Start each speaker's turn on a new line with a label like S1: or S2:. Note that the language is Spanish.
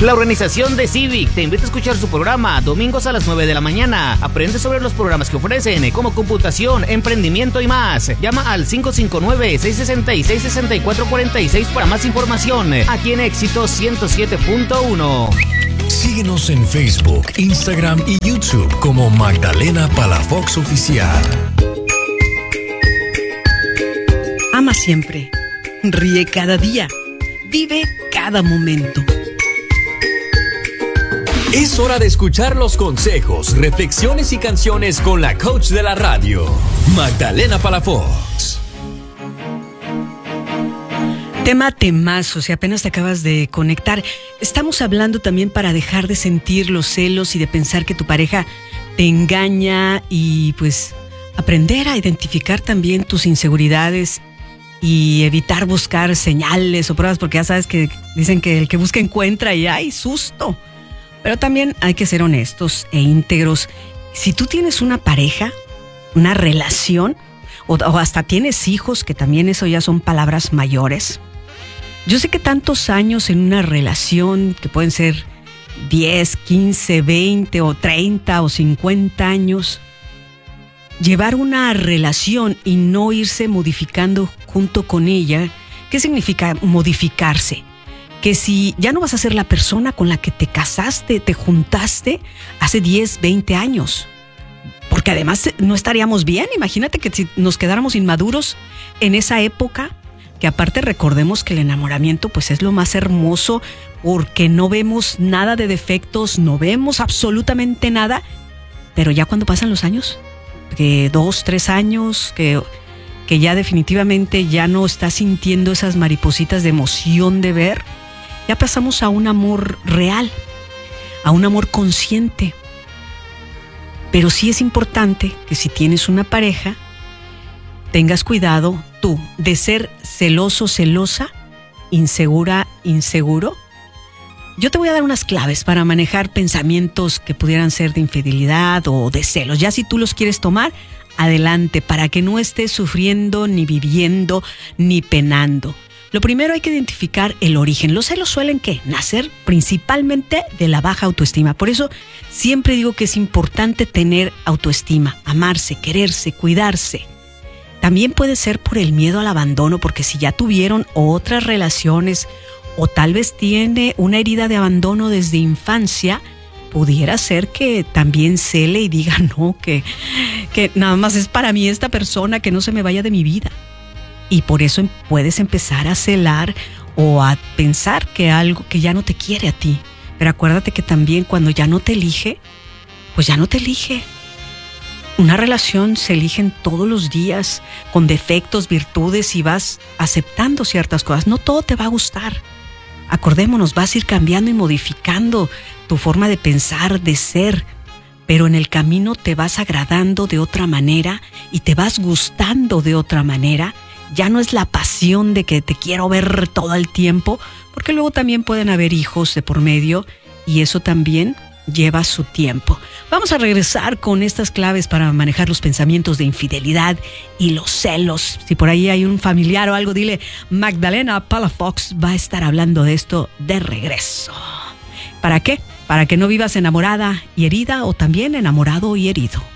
S1: La organización de Civic te invita a escuchar su programa domingos a las 9 de la mañana. Aprende sobre los programas que ofrecen, como computación, emprendimiento y más. Llama al 559-666-6446 para más información. Aquí en Éxito 107.1.
S2: Síguenos en Facebook, Instagram y YouTube como Magdalena Palafox Oficial.
S3: Ama siempre, ríe cada día, vive cada momento.
S2: Es hora de escuchar los consejos, reflexiones y canciones con la coach de la radio, Magdalena Palafox.
S3: Temazo, si apenas te acabas de conectar. Estamos hablando también para dejar de sentir los celos y de pensar que tu pareja te engaña y pues aprender a identificar también tus inseguridades y evitar buscar señales o pruebas, porque ya sabes que dicen que el que busca encuentra y ¡ay, susto! Pero también hay que ser honestos e íntegros. Si tú tienes una pareja, una relación, o hasta tienes hijos, que también eso ya son palabras mayores. Yo sé que tantos años en una relación, que pueden ser 10, 15, 20 o 30 o 50 años, llevar una relación y no irse modificando junto con ella, ¿qué significa modificarse? Que si ya no vas a ser la persona con la que te casaste, te juntaste hace 10, 20 años. Porque además no estaríamos bien. Imagínate que si nos quedáramos inmaduros en esa época, que aparte recordemos que el enamoramiento pues es lo más hermoso porque no vemos nada de defectos, no vemos absolutamente nada. Pero ya cuando pasan los años, que 2, 3 años, que ya definitivamente ya no estás sintiendo esas maripositas de emoción de ver, ya pasamos a un amor real, a un amor consciente. Pero sí es importante que si tienes una pareja, tengas cuidado tú de ser celoso, celosa, insegura, inseguro. Yo te voy a dar unas claves para manejar pensamientos que pudieran ser de infidelidad o de celos. Ya si tú los quieres tomar, adelante, para que no estés sufriendo, ni viviendo, ni penando. Lo primero, hay que identificar el origen. Los celos suelen, ¿qué? Nacer principalmente de la baja autoestima. Por eso siempre digo que es importante tener autoestima, amarse, quererse, cuidarse. También puede ser por el miedo al abandono, porque si ya tuvieron otras relaciones o tal vez tiene una herida de abandono desde infancia, pudiera ser que también cele y diga, no, que nada más es para mí esta persona, que no se me vaya de mi vida. Y por eso puedes empezar a celar o a pensar que algo que ya no te quiere a ti. Pero acuérdate que también cuando ya no te elige, pues ya no te elige. Una relación se eligen todos los días, con defectos, virtudes, y vas aceptando ciertas cosas. No todo te va a gustar. Acordémonos, vas a ir cambiando y modificando tu forma de pensar, de ser. Pero en el camino te vas agradando de otra manera y te vas gustando de otra manera. Ya no es la pasión de que te quiero ver todo el tiempo, porque luego también pueden haber hijos de por medio y eso también lleva su tiempo. Vamos a regresar con estas claves para manejar los pensamientos de infidelidad y los celos. Si por ahí hay un familiar o algo, dile, Magdalena Palafox va a estar hablando de esto de regreso. ¿Para qué? Para que no vivas enamorada y herida, o también enamorado y herido.